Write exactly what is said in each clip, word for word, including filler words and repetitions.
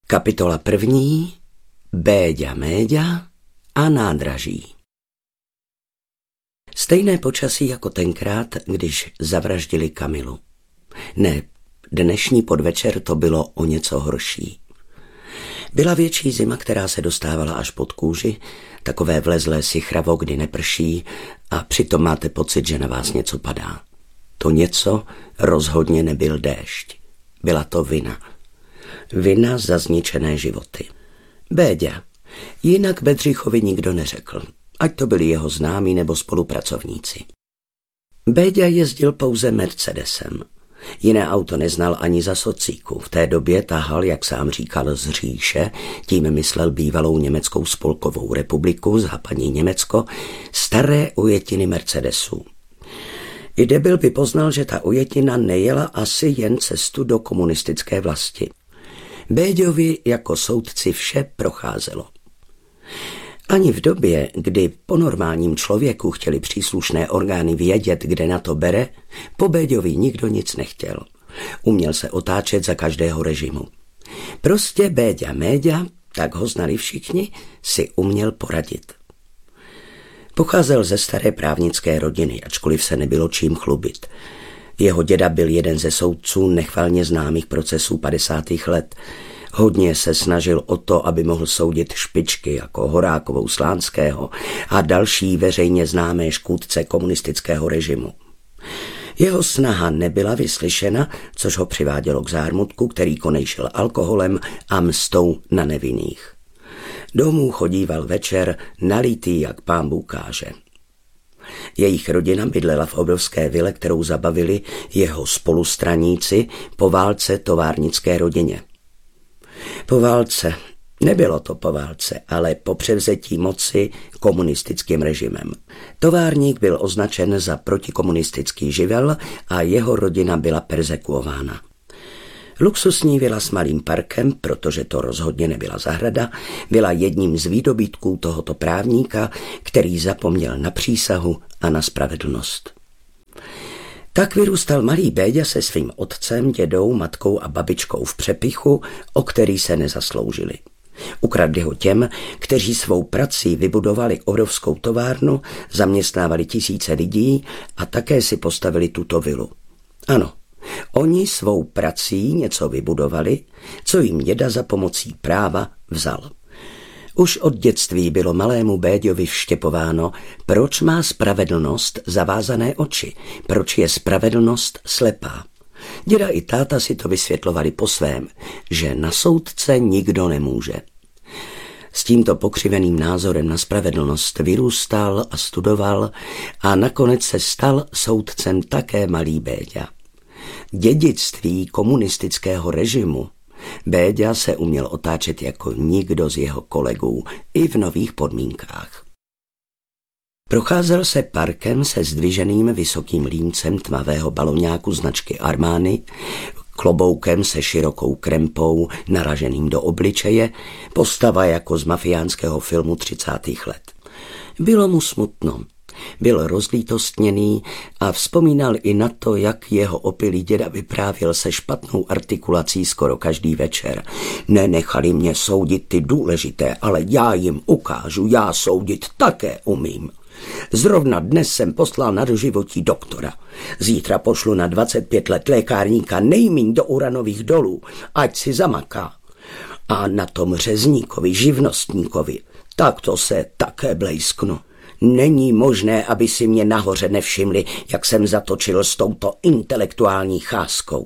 Kapitola první. Béďa Méďa a nádraží. Stejné počasí jako tenkrát, když zavraždili Kamilu. Ne, dnešní podvečer to bylo o něco horší. Byla větší zima, která se dostávala až pod kůži, takové vlezlé sichravo, kdy neprší a přitom máte pocit, že na vás něco padá. To něco rozhodně nebyl déšť. Byla to vina. Vina za zničené životy. Béďa. Jinak Bedřichovi nikdo neřekl, ať to byli jeho známí nebo spolupracovníci. Béďa jezdil pouze Mercedesem. Jiné auto neznal ani za socíku. V té době tahal, jak sám říkal, z říše, tím myslel bývalou Německou spolkovou republiku, západní Německo, staré ujetiny Mercedesů. I debil by poznal, že ta ujetina nejela asi jen cestu do komunistické vlasti. Béďovi jako soudci vše procházelo. Ani v době, kdy po normálním člověku chtěli příslušné orgány vědět, kde na to bere, po Béďovi nikdo nic nechtěl. Uměl se otáčet za každého režimu. Prostě Béďa Méďa, tak ho znali všichni, si uměl poradit. Pocházel ze staré právnické rodiny, ačkoliv se nebylo čím chlubit. Jeho děda byl jeden ze soudců nechvalně známých procesů padesátých let. Hodně se snažil o to, aby mohl soudit špičky jako Horákovou, Slánského a další veřejně známé škůdce komunistického režimu. Jeho snaha nebyla vyslyšena, což ho přivádělo k zármutku, který konejšil alkoholem a mstou na nevinných. Domů chodíval večer nalitý, jak pán Bůh káže. Jejich rodina bydlela v obrovské vile, kterou zabavili jeho spolustraníci po válce továrnické rodině. Po válce, nebylo to po válce, ale po převzetí moci komunistickým režimem. Továrník byl označen za protikomunistický živel a jeho rodina byla perzekuována. Luxusní vila s malým parkem, protože to rozhodně nebyla zahrada, byla jedním z výdobytků tohoto právníka, který zapomněl na přísahu a na spravedlnost. Tak vyrůstal malý Béďa se svým otcem, dědou, matkou a babičkou v přepichu, o který se nezasloužili. Ukradli ho těm, kteří svou prací vybudovali obrovskou továrnu, zaměstnávali tisíce lidí a také si postavili tuto vilu. Ano, oni svou prací něco vybudovali, co jim děda za pomocí práva vzal. Už od dětství bylo malému Béďovi vštěpováno, proč má spravedlnost zavázané oči, proč je spravedlnost slepá. Děda i táta si to vysvětlovali po svém, že na soudce nikdo nemůže. S tímto pokřiveným názorem na spravedlnost vyrůstal a studoval a nakonec se stal soudcem také malý Béďa. Dědictví komunistického režimu Béďa se uměl otáčet jako nikdo z jeho kolegů i v nových podmínkách. Procházel se parkem se zdviženým vysokým límcem tmavého baloňáku značky Armani, kloboukem se širokou krempou naraženým do obličeje, postava jako z mafiánského filmu třicátých let. Bylo mu smutno. Byl rozlítostněný a vzpomínal i na to, jak jeho opilý děda vyprávěl se špatnou artikulací skoro každý večer. Nenechali mě soudit ty důležité, ale já jim ukážu, já soudit také umím. Zrovna dnes jsem poslal na doživotí doktora. Zítra pošlu na dvacet pět let lékárníka nejmíň do uranových dolů, ať si zamaká. A na tom řezníkovi, živnostníkovi, tak to se také blejsknu. Není možné, aby si mě nahoře nevšimli, jak jsem zatočil s touto intelektuální cházkou.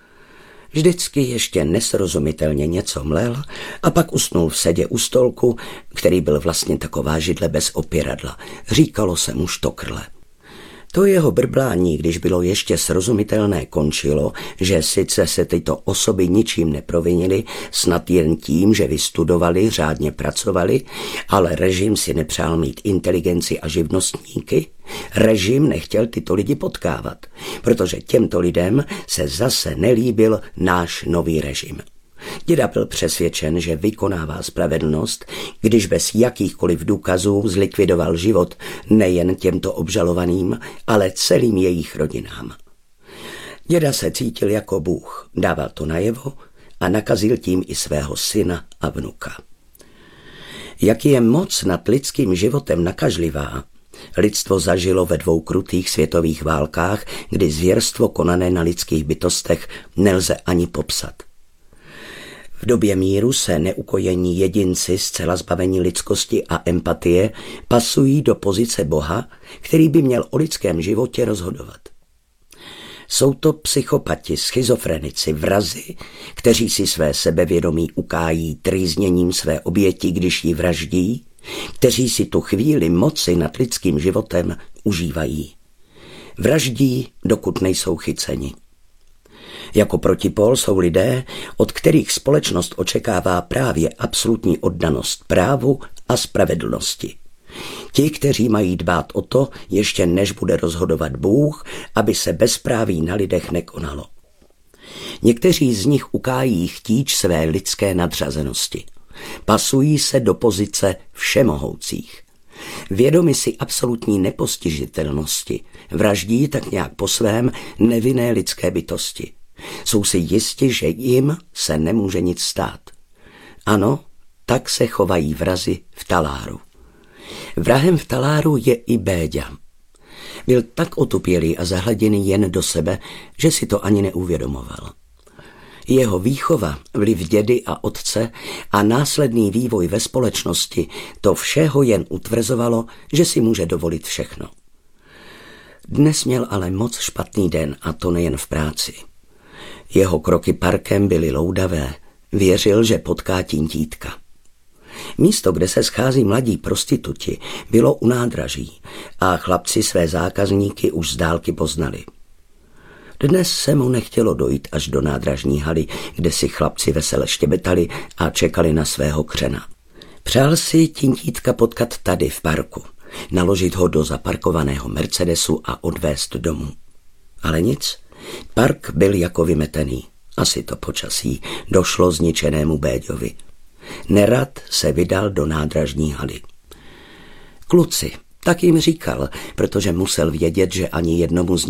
Vždycky ještě nesrozumitelně něco mlel a pak usnul v sedě u stolku, který byl vlastně taková židle bez opěradla. Říkalo se mu štokrle. To jeho brblání, když bylo ještě srozumitelné, končilo, že sice se tyto osoby ničím neprovinily, snad jen tím, že vystudovali, řádně pracovali, ale režim si nepřál mít inteligenci a živnostníky. Režim nechtěl tyto lidi potkávat, protože těmto lidem se zase nelíbil náš nový režim. Děda byl přesvědčen, že vykonává spravedlnost, když bez jakýchkoliv důkazů zlikvidoval život nejen těmto obžalovaným, ale celým jejich rodinám. Děda se cítil jako Bůh, dával to najevo a nakazil tím i svého syna a vnuka. Jak je moc nad lidským životem nakažlivá, lidstvo zažilo ve dvou krutých světových válkách, kdy zvěrstvo konané na lidských bytostech nelze ani popsat. V době míru se neukojení jedinci zcela zbavení lidskosti a empatie pasují do pozice Boha, který by měl o lidském životě rozhodovat. Jsou to psychopati, schizofrenici, vrazi, kteří si své sebevědomí ukájí trýzněním své oběti, když ji vraždí, kteří si tu chvíli moci nad lidským životem užívají. Vraždí, dokud nejsou chyceni. Jako protipól jsou lidé, od kterých společnost očekává právě absolutní oddanost právu a spravedlnosti. Ti, kteří mají dbát o to, ještě než bude rozhodovat Bůh, aby se bezpráví na lidech nekonalo. Někteří z nich ukájí chtíč své lidské nadřazenosti. Pasují se do pozice všemohoucích. Vědomi si absolutní nepostižitelnosti, vraždí tak nějak po svém nevinné lidské bytosti. Jsou si jisti, že jim se nemůže nic stát. Ano, tak se chovají vrazi v Taláru. Vrahem v Taláru je i Béďa. Byl tak otupělý a zahleděný jen do sebe, že si to ani neuvědomoval. Jeho výchova, vliv dědy a otce a následný vývoj ve společnosti to všeho jen utvrzovalo, že si může dovolit všechno. Dnes měl ale moc špatný den, a to nejen v práci. Jeho kroky parkem byly loudavé, věřil, že potká Tintítka. Místo, kde se schází mladí prostituti, bylo u nádraží a chlapci své zákazníky už z dálky poznali. Dnes se mu nechtělo dojít až do nádražní haly, kde si chlapci vesele štěbetali a čekali na svého křena. Přál si Tintítka potkat tady v parku, naložit ho do zaparkovaného Mercedesu a odvést domů. Ale nic, park byl jako vymetený. Asi to počasí došlo zničenému Béďovi. Nerad se vydal do nádražní haly. Kluci, tak jim říkal, protože musel vědět, že ani jednomu z